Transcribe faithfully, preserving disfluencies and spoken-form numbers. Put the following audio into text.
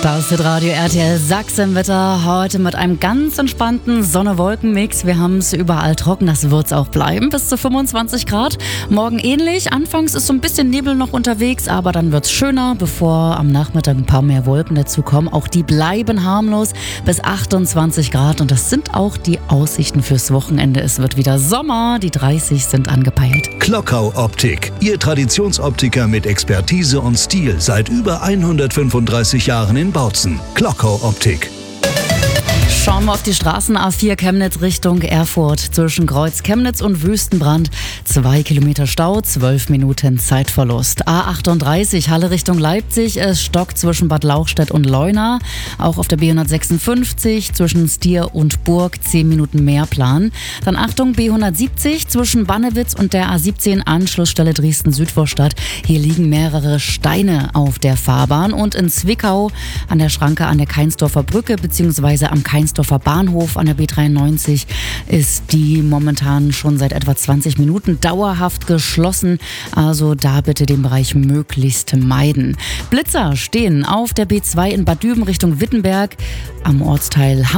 Das ist Radio R T L Sachsenwetter. Heute mit einem ganz entspannten Sonne-Wolken-Mix. Wir haben es überall trocken, das wird es auch bleiben, bis zu fünfundzwanzig Grad. Morgen ähnlich. Anfangs ist so ein bisschen Nebel noch unterwegs, aber dann wird es schöner, bevor am Nachmittag ein paar mehr Wolken dazukommen. Auch die bleiben harmlos bis achtundzwanzig Grad. Und das sind auch die Aussichten fürs Wochenende. Es wird wieder Sommer. Die dreißig sind angepeilt. Klockau Optik. Ihr Traditionsoptiker mit Expertise und Stil seit über hundertfünfunddreißig Jahren in Bautzen. Klockau Optik. Schauen wir auf die Straßen A vier Chemnitz Richtung Erfurt. Zwischen Kreuz Chemnitz und Wüstenbrand. Zwei Kilometer Stau, zwölf Minuten Zeitverlust. A achtunddreißig Halle Richtung Leipzig. Es stockt zwischen Bad Lauchstädt und Leuna. Auch auf der B hundertsechsundfünfzig zwischen Stier und Burg zehn Minuten mehr Plan. Dann Achtung, B hundertsiebzig zwischen Bannewitz und der A siebzehn Anschlussstelle Dresden-Südvorstadt. Hier liegen mehrere Steine auf der Fahrbahn. Und in Zwickau an der Schranke an der Keinsdorfer Brücke bzw. am Keinsdorfer Bahnhof an der B dreiundneunzig ist die momentan schon seit etwa zwanzig Minuten dauerhaft geschlossen. Also da bitte den Bereich möglichst meiden. Blitzer stehen auf der B zwei in Bad Düben Richtung Wittenberg am Ortsteil Hamburg.